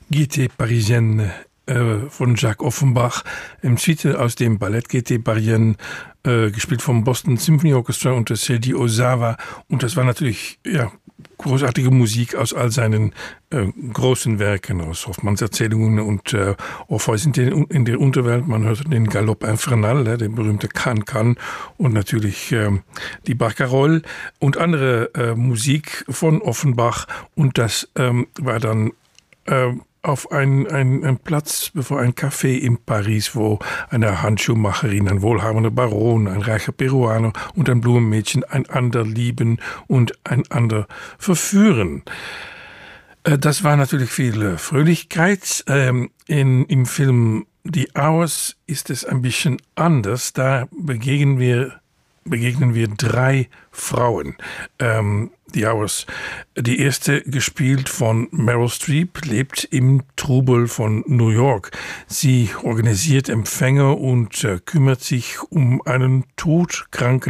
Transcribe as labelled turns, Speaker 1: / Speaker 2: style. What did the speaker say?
Speaker 1: Gaieté Parisienne von Jacques Offenbach, im Titel aus dem Ballett Gaieté Parisienne, gespielt vom Boston Symphony Orchestra unter Seiji Ozawa. Und das war natürlich großartige Musik aus all seinen großen Werken, aus Hoffmanns Erzählungen und Orpheus in der Unterwelt. Man hörte den Galopp Infernal, den berühmte Can-Can und natürlich die Barcarolle und andere Musik von Offenbach. Und das war dann auf ein Platz bevor ein Café in Paris, wo eine Handschuhmacherin, ein wohlhabender Baron, ein reicher Peruaner und ein Blumenmädchen einander lieben und einander verführen. Das war natürlich viel Fröhlichkeit. Im Film The Hours ist es ein bisschen anders. Da begegnen wir drei Frauen. The Hours. Die erste, gespielt von Meryl Streep, lebt im Trubel von New York. Sie organisiert Empfänge und kümmert sich um einen todkranken